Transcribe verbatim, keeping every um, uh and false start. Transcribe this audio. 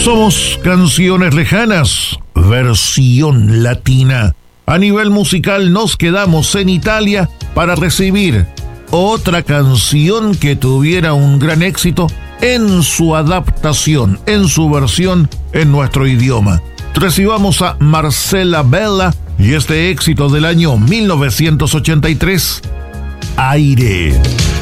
Somos Canciones Lejanas, versión latina. A nivel musical nos quedamos en Italia para recibir otra canción que tuviera un gran éxito en su adaptación, en su versión en nuestro idioma. Recibamos a Marcela Bella y este éxito del año mil novecientos ochenta y tres, Aire.